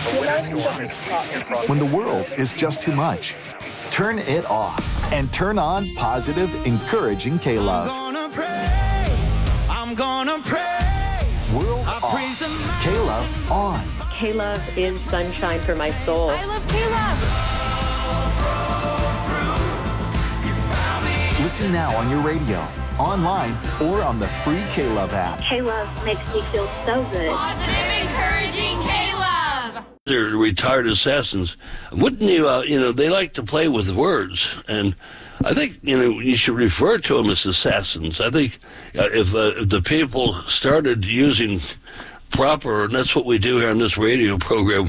When the world is just too much, turn it off and turn on positive, encouraging K-Love. I'm gonna praise. World off. K-Love on. K-Love is sunshine for my soul. I love K-Love. Listen now on your radio, online, or on the free K-Love app. K-Love makes me feel so good. Positive, encouraging K-Love. They're retired assassins. Wouldn't you, they like to play with words. And I think, you should refer to them as assassins. I think if the people started using proper, and that's what we do here on this radio program,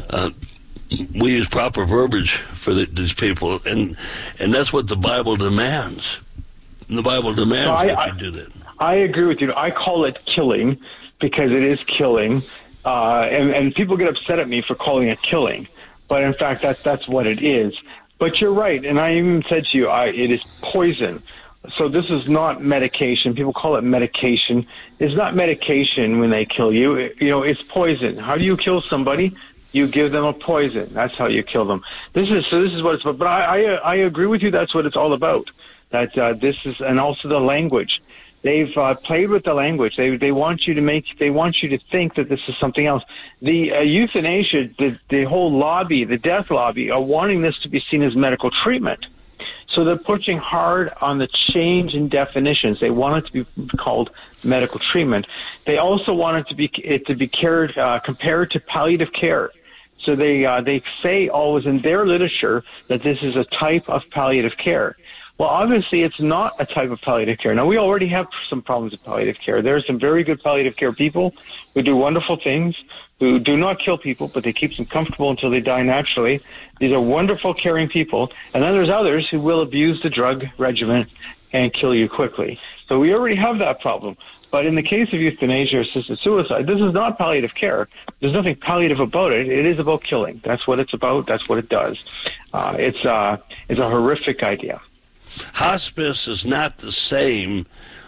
we use proper verbiage for these people, and that's what the Bible demands. The Bible demands that you do that. I agree with you. I call it killing because it is killing, and people get upset at me for calling it killing, but in fact that's what it is. But you're right, and I even said to you, it is poison. So this is not medication. People call it medication. It's not medication when they kill you. It's poison. How do you kill somebody? You give them a poison. That's how you kill them. This is what it's about. But I agree with you. That's what it's all about. That this is, and also the language. They've played with the language. They want you to think that this is something else. The euthanasia, the whole lobby, the death lobby, are wanting this to be seen as medical treatment. So they're pushing hard on the change in definitions. They want it to be called medical treatment. They also want it to be compared to palliative care. So they say always in their literature that this is a type of palliative care. Well, obviously, it's not a type of palliative care. Now, we already have some problems with palliative care. There are some very good palliative care people who do wonderful things, who do not kill people, but they keep them comfortable until they die naturally. These are wonderful, caring people. And then there's others who will abuse the drug regimen and kill you quickly. So we already have that problem. But in the case of euthanasia or assisted suicide, this is not palliative care. There's nothing palliative about it. It is about killing. That's what it's about. That's what it does. It's a horrific idea. Hospice is not the same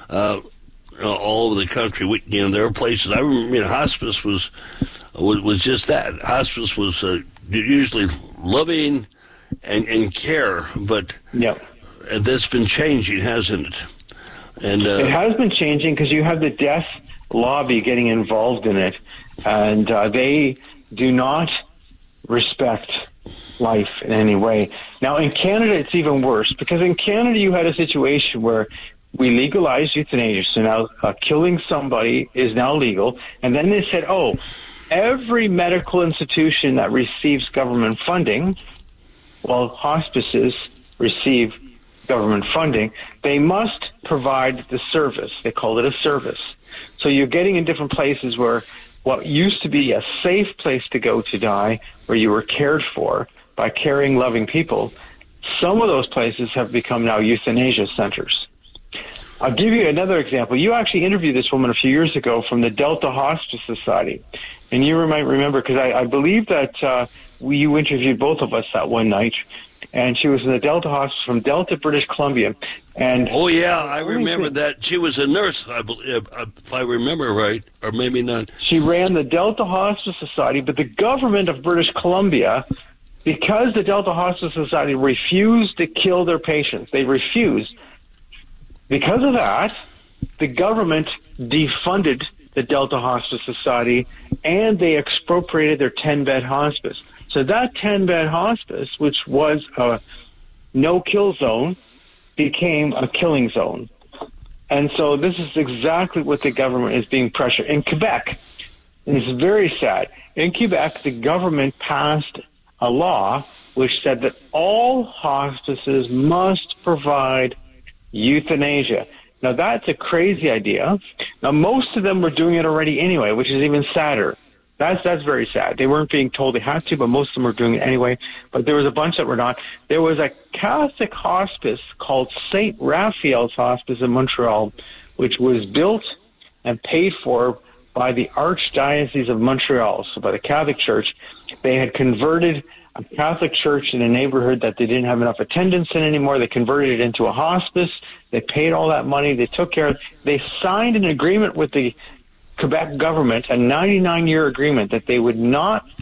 all over the country. There are places. I remember, hospice was just that. Hospice was usually loving and care, but that's been changing, hasn't it? And it has been changing because you have the death lobby getting involved in it, and they do not respect life in any way. Now, in Canada, it's even worse, because in Canada, you had a situation where we legalized euthanasia. So now killing somebody is now legal. And then they said, every medical institution that receives government funding, well, hospices receive government funding, they must provide the service. They call it a service. So you're getting in different places where what used to be a safe place to go to die, where you were cared for by caring, loving people, some of those places have become now euthanasia centers. I'll give you another example. You actually interviewed this woman a few years ago from the Delta Hospice Society. And you might remember, because I believe that you interviewed both of us that one night. And she was in the Delta Hospice from Delta, British Columbia. And I remember that. She was a nurse, I believe, if I remember right, or maybe not. She ran the Delta Hospice Society, but the government of British Columbia, because the Delta Hospice Society refused to kill their patients, they refused. Because of that, the government defunded the Delta Hospice Society, and they expropriated their 10-bed hospice. So that 10-bed hospice, which was a no-kill zone, became a killing zone. And so this is exactly what the government is being pressured. In Quebec, and it's very sad, in Quebec, the government passed a law which said that all hospices must provide euthanasia. Now, that's a crazy idea. Now, most of them were doing it already anyway, which is even sadder. That's very sad. They weren't being told they had to, but most of them were doing it anyway. But there was a bunch that were not. There was a Catholic hospice called St. Raphael's Hospice in Montreal, which was built and paid for by the Archdiocese of Montreal, so by the Catholic Church. They had converted a Catholic church in a neighborhood that they didn't have enough attendance in anymore. They converted it into a hospice. They paid all that money. They took care of it. They signed an agreement with the Quebec government, a 99-year agreement, that they would not